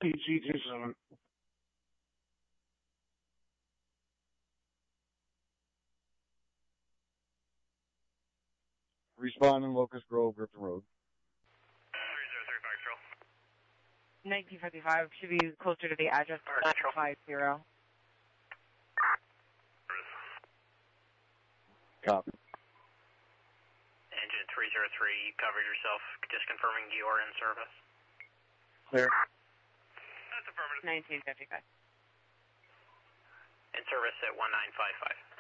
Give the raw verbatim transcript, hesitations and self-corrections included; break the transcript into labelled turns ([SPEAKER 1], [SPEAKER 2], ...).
[SPEAKER 1] P G two seven. Respond in Locust Grove, Griffin Road.
[SPEAKER 2] three zero three Foxtrot.
[SPEAKER 3] nineteen fifty-five should be closer to the address nine five zero.
[SPEAKER 1] Copy.
[SPEAKER 2] Engine three zero three, you covered yourself, just confirming you're in service.
[SPEAKER 1] Clear.
[SPEAKER 2] That's affirmative.
[SPEAKER 3] nineteen fifty-five.
[SPEAKER 2] In service at one nine five five.